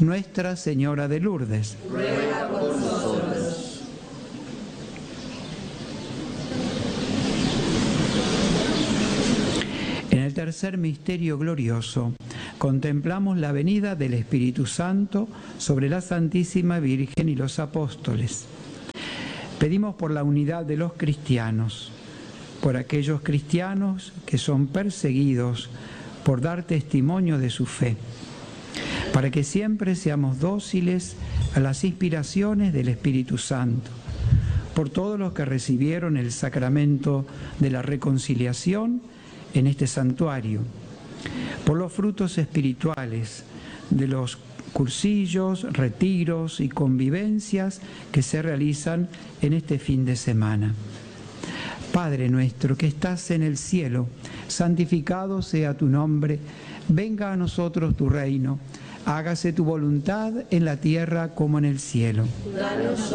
Nuestra Señora de Lourdes, ruega por nosotros. En el tercer misterio glorioso, contemplamos la venida del Espíritu Santo sobre la Santísima Virgen y los apóstoles. Pedimos por la unidad de los cristianos, por aquellos cristianos que son perseguidos por dar testimonio de su fe, para que siempre seamos dóciles a las inspiraciones del Espíritu Santo, por todos los que recibieron el sacramento de la reconciliación en este santuario, por los frutos espirituales de los cursillos, retiros y convivencias que se realizan en este fin de semana. Padre nuestro que estás en el cielo, santificado sea tu nombre, venga a nosotros tu reino, hágase tu voluntad en la tierra como en el cielo. Danos